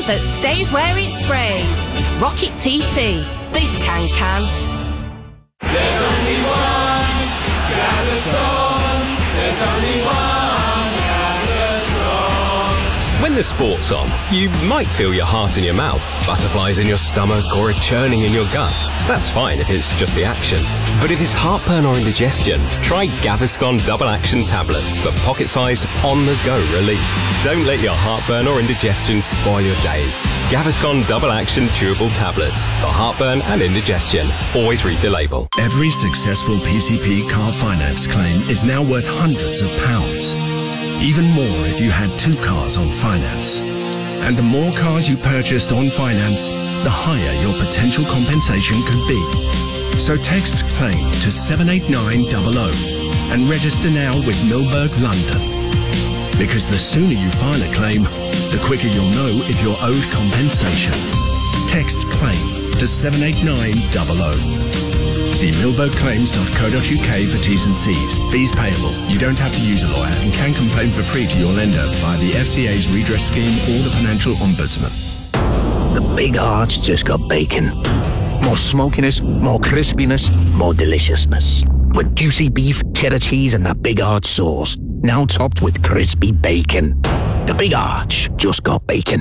that stays where it sprays. Rocket TT. This can. There's only one Gaviscon. There's only one Gaviscon. When the sport's on, you might feel your heart in your mouth, butterflies in your stomach, or a churning in your gut. That's fine if it's just the action. But if it's heartburn or indigestion, try Gaviscon Double Action Tablets for pocket-sized, on-the-go relief. Don't let your heartburn or indigestion spoil your day. Gaviscon Double Action Chewable Tablets for heartburn and indigestion. Always read the label. Every successful PCP car finance claim is now worth hundreds of pounds. Even more if you had 2 cars on finance. And the more cars you purchased on finance, the higher your potential compensation could be. So text CLAIM to 78900 and register now with Milberg London. Because the sooner you file a claim, the quicker you'll know if you're owed compensation. Text CLAIM to 78900. See milbergclaims.co.uk for T's and C's. Fees payable. You don't have to use a lawyer and can complain for free to your lender via the FCA's redress scheme or the Financial Ombudsman. The Big Arch just got bacon. More smokiness, more crispiness, more deliciousness. With juicy beef, cheddar cheese and that Big Arch sauce. Now topped with crispy bacon. The Big Arch just got bacon.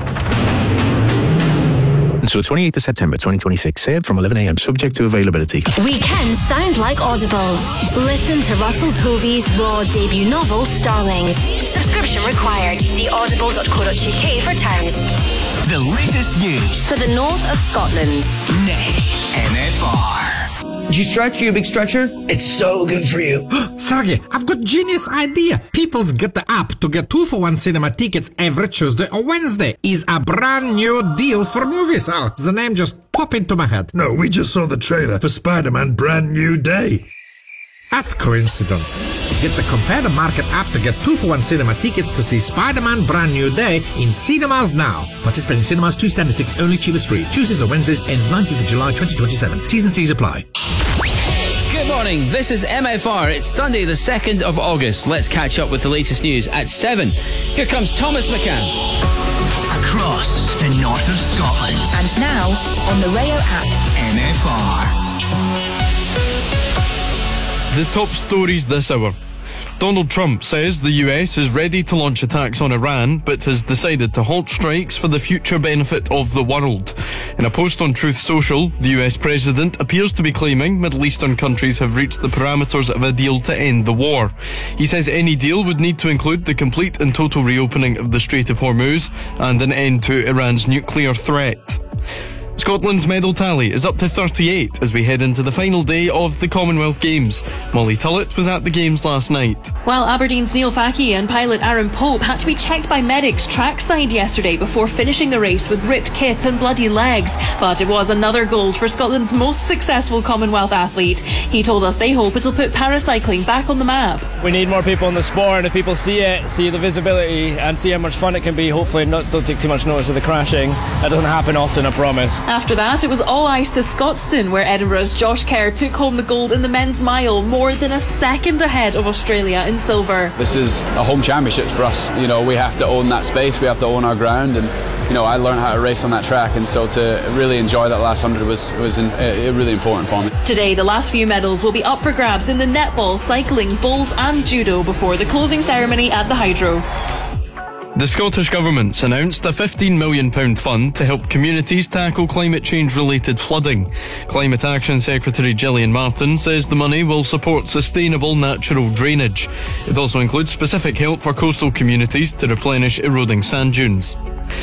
Until 28th of September 2026, served from 11 a.m, subject to availability. Weekends sound like Audible. Listen to Russell Tovey's raw debut novel, Starlings. Subscription required. See audible.co.uk for terms. The latest news for the north of Scotland. Next, MFR. Did you stretch, you big stretcher? It's so good for you. Sergey, I've got genius idea. People's Get the App to get 2-for-1 cinema tickets every Tuesday or Wednesday is a brand new deal for movies. Oh, the name just popped into my head. No, we just saw the trailer for Spider-Man Brand New Day. That's coincidence. Get the Compare the Market app to get 2-for-1 cinema tickets to see Spider-Man Brand New Day in cinemas now. Participating cinemas, 2 standard tickets only, cheapest free. Tuesdays or Wednesdays, ends 19th of July 2027. T's and C's apply. Good morning, this is MFR. It's Sunday the 2nd of August. Let's catch up with the latest news at 7. Here comes Thomas McCann. Across the north of Scotland. And now, on the Rayo app. MFR. The top stories this hour. Donald Trump says the US is ready to launch attacks on Iran, but has decided to halt strikes for the future benefit of the world. In a post on Truth Social, the US president appears to be claiming Middle Eastern countries have reached the parameters of a deal to end the war. He says any deal would need to include the complete and total reopening of the Strait of Hormuz and an end to Iran's nuclear threat. Scotland's medal tally is up to 38 as we head into the final day of the Commonwealth Games. Molly Tullett was at the Games last night. While Aberdeen's Neil Fackie and pilot Aaron Pope had to be checked by medics trackside yesterday before finishing the race with ripped kit and bloody legs. But it was another gold for Scotland's most successful Commonwealth athlete. He told us they hope it'll put paracycling back on the map. We need more people in the sport, and if people see it, see the visibility and see how much fun it can be, hopefully don't take too much notice of the crashing. That doesn't happen often, I promise. After that, it was all eyes to Scotstoun, where Edinburgh's Josh Kerr took home the gold in the men's mile, more than a second ahead of Australia in silver. This is a home championship for us. You know, we have to own that space, we have to own our ground, and you know, I learned how to race on that track, and so to really enjoy that last 100 was really important for me. Today, the last few medals will be up for grabs in the netball, cycling, bowls and judo before the closing ceremony at the Hydro. The Scottish Government's announced a £15 million fund to help communities tackle climate change-related flooding. Climate Action Secretary Gillian Martin says the money will support sustainable natural drainage. It also includes specific help for coastal communities to replenish eroding sand dunes.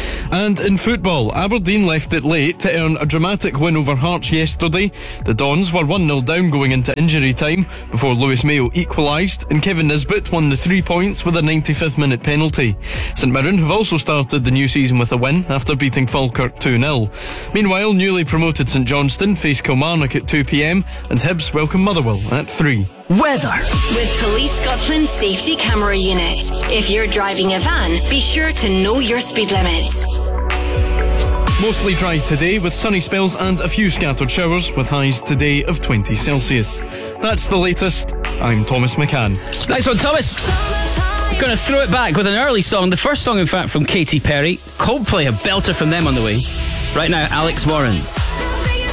And in football, Aberdeen left it late to earn a dramatic win over Hearts yesterday. The Dons were 1-0 down going into injury time before Lewis Mayo equalised, and Kevin Nisbet won the 3 points with a 95th minute penalty. St Mirren have also started the new season with a win after beating Falkirk 2-0. Meanwhile, newly promoted St Johnstone face Kilmarnock at 2 p.m, and Hibs welcome Motherwell at 3. Weather. With Police Scotland's Safety Camera Unit. If you're driving a van, be sure to know your speed limits. Mostly dry today with sunny spells and a few scattered showers with highs today of 20 Celsius. That's the latest. I'm Thomas McCann. Nice one, Thomas. Going to throw it back with an early song. The first song, in fact, from Katy Perry. Coldplay, a belter from them on the way. Right now, Alex Warren.